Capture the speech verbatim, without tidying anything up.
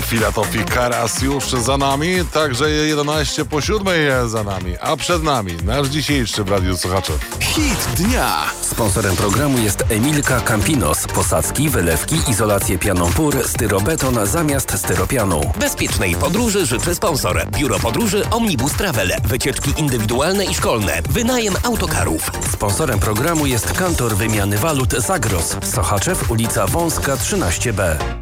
Chwila Tofi Karas już za nami, także jedenaście po siódmej jest za nami, a przed nami nasz dzisiejszy w Radiu Słuchaczy. Hit dnia. Sponsorem programu jest Emilka Campinos. Posadzki, wylewki, izolację pianą pór, styrobeton zamiast styropianu. Bezpiecznej podróży życzy sponsor. Biuro Podróży Omnibus Travel. Wycieczki indywidualne i szkolne. Wynajem autokarów. Sponsorem programu jest Kantor Wymiany Walut Zagros. Sochaczew, ulica Wąska trzynaście B.